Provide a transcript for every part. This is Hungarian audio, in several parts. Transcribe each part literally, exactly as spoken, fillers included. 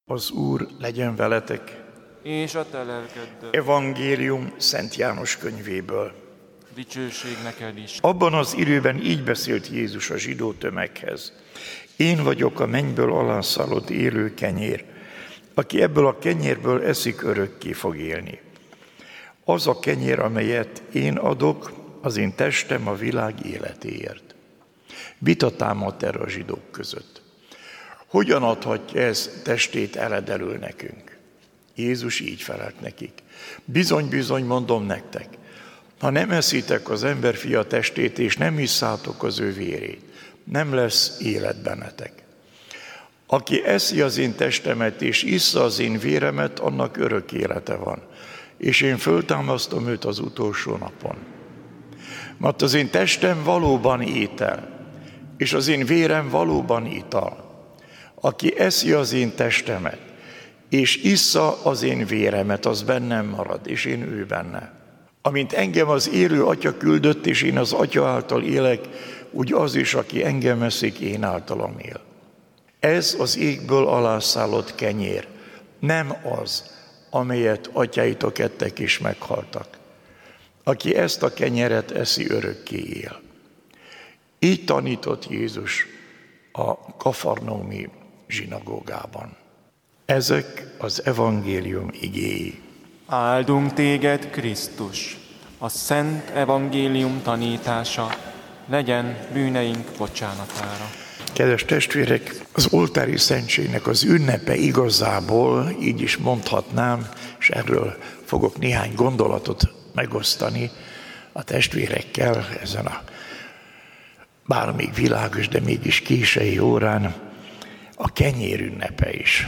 Az Úr legyen veletek. És a te lelkeddel. Evangélium Szent János könyvéből. Dicsőség neked is. Abban az időben így beszélt Jézus a zsidó tömeghez. Én vagyok a mennyből alászállott élő kenyér. Aki ebből a kenyérből eszik, örökké fog élni. Az a kenyér, amelyet én adok, az én testem a világ életéért. Vita támadt erre a zsidók között. Hogyan adhatja ez testét eledelül nekünk? Jézus így felelt nekik. Bizony, bizony, mondom nektek, ha nem eszitek az emberfia testét, és nem isszátok az ő vérét, nem lesz élet bennetek. Aki eszi az én testemet, és issza az én véremet, annak örök élete van, és én föltámasztom őt az utolsó napon. Mert az én testem valóban étel, és az én vérem valóban ital. Aki eszi az én testemet, és issza az én véremet, az bennem marad, és én ő benne. Amint engem az élő Atya küldött, és én az Atya által élek, úgy az is, aki engem eszik, én általam él. Ez az égből alászállott kenyér, nem az, amelyet atyáitok ettek és meghaltak. Aki ezt a kenyeret eszi, örökké él. Így tanított Jézus a kafarnaumi zsinagógában. Ezek az evangélium igéi. Áldunk téged, Krisztus! A szent evangélium tanítása legyen bűneink bocsánatára. Kedves testvérek, az oltári szentségnek az ünnepe igazából, így is mondhatnám, és erről fogok néhány gondolatot megosztani a testvérekkel ezen a bár még világos, de mégis késői órán, a kenyér ünnepe is.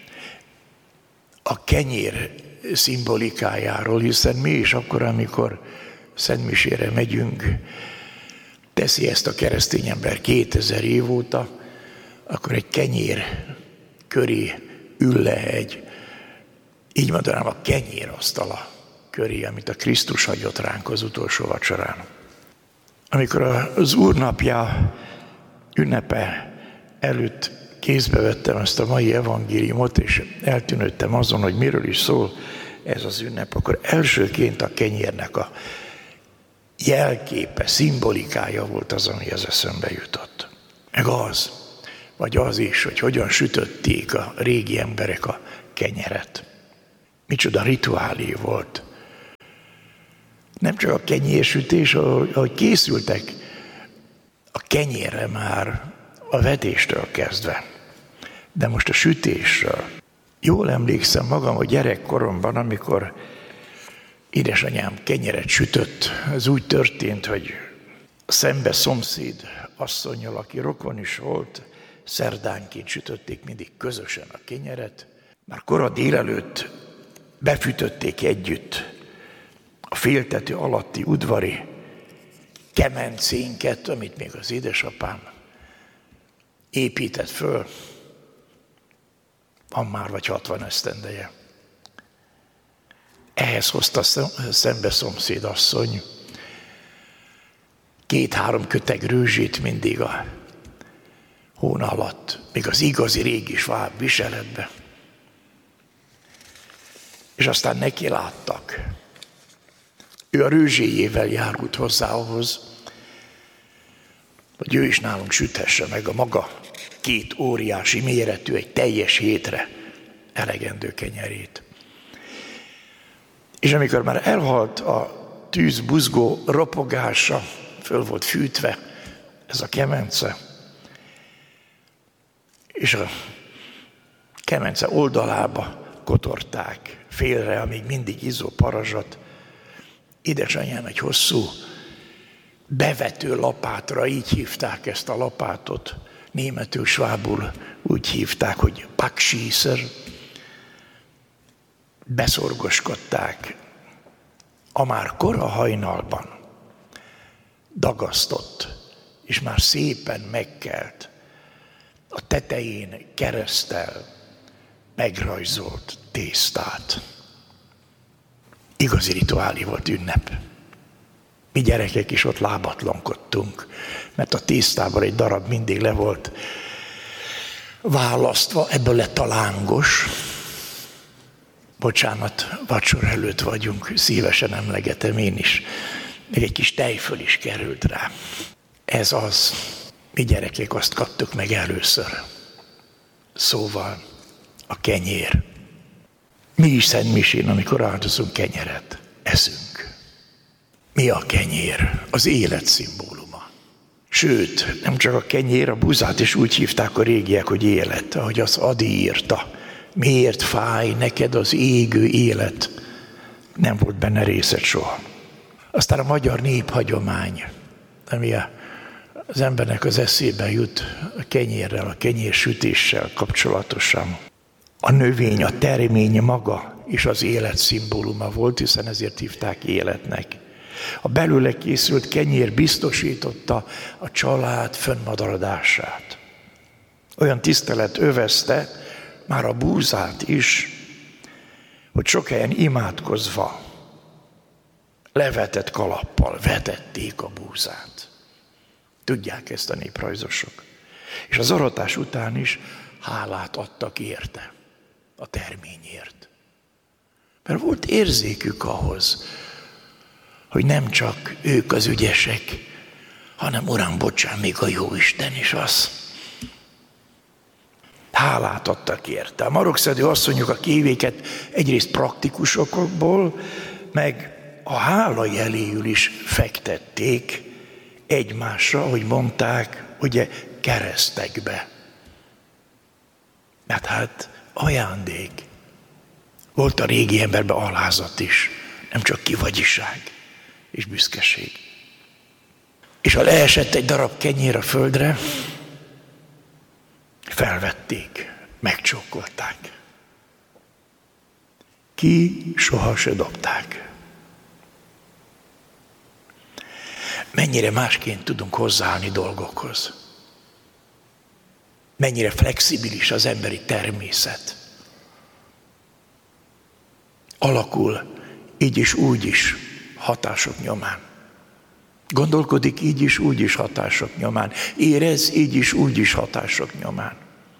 A kenyér szimbolikájáról, hiszen mi is akkor, amikor szentmisére megyünk, teszi ezt a keresztény ember kétezer év óta, akkor egy kenyér köré ül le egy, így mondanám, a kenyérasztala köré, amit a Krisztus hagyott ránk az utolsó vacsorán. Amikor az Úr napja ünnepe előtt kézbe vettem ezt a mai evangéliumot, és eltűnődtem azon, hogy miről is szól ez az ünnep, akkor elsőként a kenyérnek a jelképe, szimbolikája volt az, ami az eszembe jutott. Meg az, vagy az is, hogy hogyan sütötték a régi emberek a kenyeret. Micsoda rituálé volt. Nem csak a kenyérsütés, ahogy készültek a kenyérre már a vetéstől kezdve, de most a sütésről. Jól emlékszem magam, hogy gyerekkoromban, amikor édesanyám kenyeret sütött, ez úgy történt, hogy szembe szomszéd asszonnyal, aki rokon is volt, szerdánként sütötték mindig közösen a kenyeret. Már kora délelőtt befűtötték együtt a féltető alatti udvari kemencénket, amit még az édesapám épített föl. Van már vagy hatvan esztendeje. Ehhez hozta szembe szomszéd asszony két-három köteg rőzsét mindig a hóna alatt, még az igazi régi sváb viseletbe. És aztán neki láttak. Ő a rőzséjével járult hozzá ahhoz, hogy ő is nálunk süthesse meg a maga két óriási méretű, egy teljes hétre elegendő kenyerét. És amikor már elhalt a tűz buzgó ropogása, föl volt fűtve ez a kemence, és a kemence oldalába kotorták félre, amíg mindig izzó parazsat, édesanyám egy hosszú bevető lapátra, így hívták ezt a lapátot, németül, svábul úgy hívták, hogy paksíszer, beszorgoskodták a már kora hajnalban dagasztott, és már szépen megkelt, a tetején kereszttel megrajzolt tésztát. Igazi rituálé volt ünnep. Mi gyerekek is ott lábatlankodtunk, mert a tésztában egy darab mindig le volt választva, ebből lett a lángos. Bocsánat, vacsora előtt vagyunk, szívesen emlegetem én is. Még egy kis tejföl is került rá. Ez az, mi gyerekek azt kaptuk meg először. Szóval a kenyér. Mi is Szent Misén, amikor áldozunk kenyeret, eszünk. Mi a kenyér? Az élet szimbóluma. Sőt, nem csak a kenyér, a búzát is úgy hívták a régiek, hogy élet, ahogy az Adi írta. Miért fáj neked az égő élet? Nem volt benne részed soha. Aztán a magyar néphagyomány, ami az embernek az eszébe jut a kenyérrel, a kenyérsütéssel kapcsolatosan. A növény, a termény maga is az élet szimbóluma volt, hiszen ezért hívták életnek. A belőle készült kenyér biztosította a család fönnmaradását. Olyan tisztelet övezte már a búzát is, hogy sok helyen imádkozva levetett kalappal vetették a búzát. Tudják ezt a néprajzosok. És az aratás után is hálát adtak érte, a terményért. Mert volt érzékük ahhoz, hogy nem csak ők az ügyesek, hanem Uram, bocsán, még a Jóisten is az. Hálát adtak érte. A marokszedő asszonyok a kévéket egyrészt praktikusokból, meg a hála jeléül is fektették egymásra, hogy mondták, ugye keresztekbe. Mert hát ajándék. Volt a régi emberben alázat is, nem csak kivagyiság és büszkeség. És ha leesett egy darab kenyér a földre, felvették, megcsókolták. Ki soha se dobták. Mennyire másként tudunk hozzáállni dolgokhoz. Mennyire flexibilis az emberi természet. Alakul így is, úgy is hatások nyomán. Gondolkodik így is, úgy is hatások nyomán. Érez így is, úgy is hatások nyomán.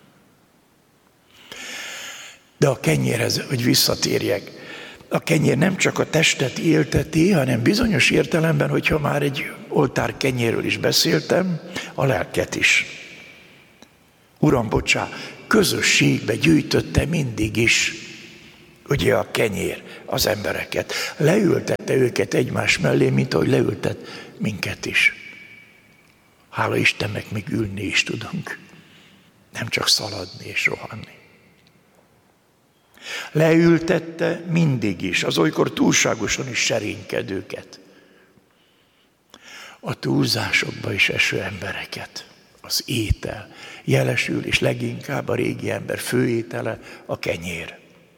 De a kenyérhez, hogy visszatérjek, a kenyér nem csak a testet élteti, hanem bizonyos értelemben, hogyha már egy oltár kenyérről is beszéltem, a lelket is. Uram, bocsá, közösségbe gyűjtötte mindig is, ugye a kenyér az embereket. Leültette őket egymás mellé, mint ahogy leültet minket is. Hála Istennek, még ülni is tudunk. Nem csak szaladni és rohanni. Leültette mindig is, az olykor túlságosan is serénykedőket. A túlzásokba is eső embereket. Az étel jelesül, és leginkább a régi ember főétele a kenyér.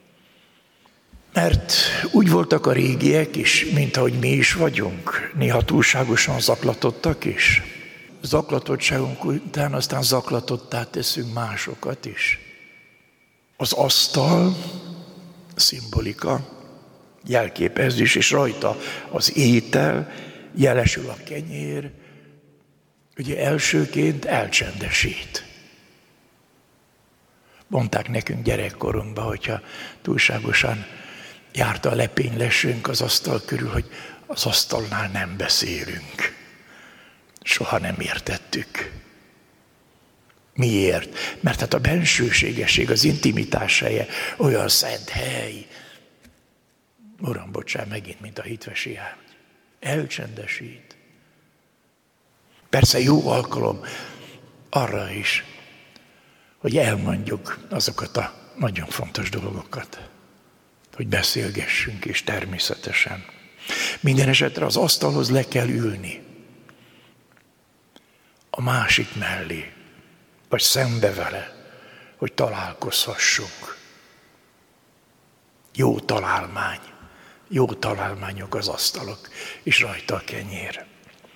Mert úgy voltak a régiek is, mint ahogy mi is vagyunk, néha túlságosan zaklatottak is. Zaklatottságunk után aztán zaklatottá teszünk másokat is. Az asztal, szimbolika, jelképezés, és rajta az étel, jelesül a kenyér, ugye elsőként elcsendesít. Mondták nekünk gyerekkorunkban, hogyha túlságosan járt a lepénylesünk az asztal körül, hogy az asztalnál nem beszélünk. Soha nem értettük. Miért? Mert hát a bensőségesség, az intimitás helye olyan szent hely. Uram, bocsánat, megint, mint a hitvesi ágy. Elcsendesít. Persze jó alkalom arra is, hogy elmondjuk azokat a nagyon fontos dolgokat, hogy beszélgessünk, és természetesen. Minden esetre az asztalhoz le kell ülni. A másik mellé, vagy szembe vele, hogy találkozhassunk. Jó találmány, jó találmányok az asztalok, és rajta a kenyér.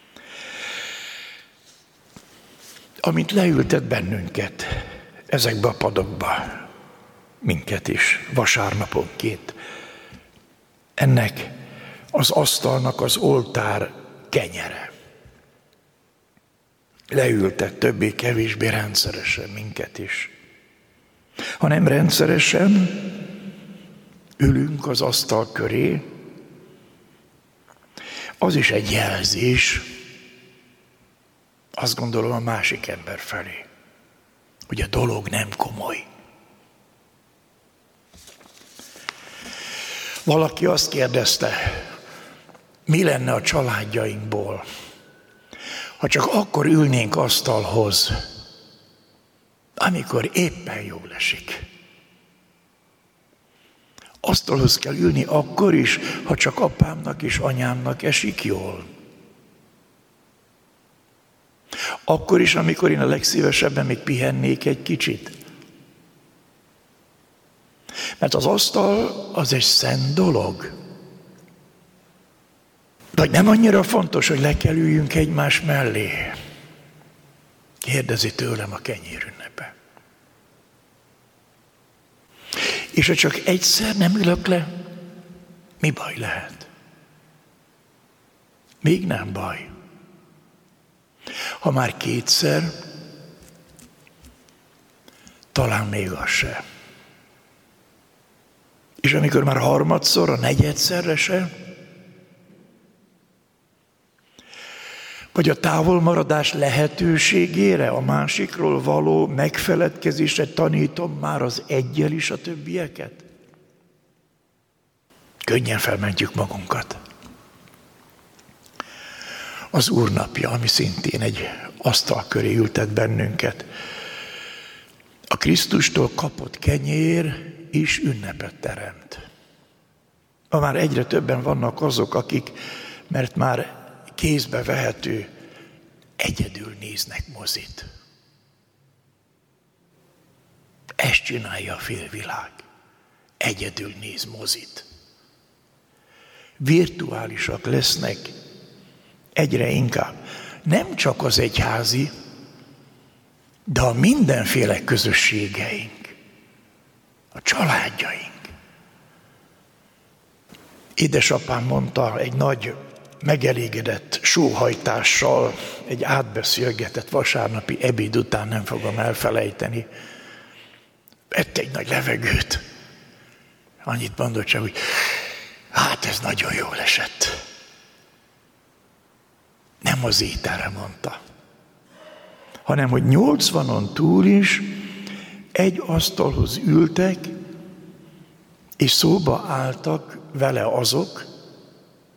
Amint leültet bennünket ezekbe a padokba, minket is, vasárnaponként, ennek az asztalnak az oltár kenyere. Leültet többé-kevésbé rendszeresen minket is. hanem rendszeresen ülünk az asztal köré. Az is egy jelzés, azt gondolom a másik ember felé, hogy a dolog nem komoly. Valaki azt kérdezte, mi lenne a családjainkból, ha csak akkor ülnénk asztalhoz, amikor éppen jól esik. Asztalhoz kell ülni akkor is, ha csak apámnak és anyámnak esik jól. Akkor is, amikor én a legszívesebben még pihennék egy kicsit. Mert az asztal az egy szent dolog. De nem annyira fontos, hogy le kell üljünk egymás mellé. Kérdezi tőlem a kenyérünnepe. És ha csak egyszer nem ülök le, mi baj lehet? Még nem baj. Ha már kétszer, talán még az se. És amikor már harmadszor, a negyedszerre se, vagy a távolmaradás lehetőségére, a másikról való megfeledkezésre tanítom már az eggyel is a többieket? Könnyen felmentjük magunkat. Az Úr napja, ami szintén egy asztal köré ültet bennünket. A Krisztustól kapott kenyér is ünnepet teremt. Ma már egyre többen vannak azok, akik, mert már kézbe vehető, egyedül néznek mozit. Ezt csinálja a félvilág. Egyedül néz mozit. Virtuálisak lesznek egyre inkább. Nem csak az egyházi, de a mindenféle közösségeink, a családjaink. Édesapám mondta egy nagy megelégedett sóhajtással, egy átbeszélgetett vasárnapi ebéd után, nem fogom elfelejteni. Vett egy nagy levegőt. Annyit mondott csak, hogy hát ez nagyon jól esett. Nem az ételre mondta, hanem hogy nyolcvanon túl is egy asztalhoz ültek, és szóba álltak vele azok,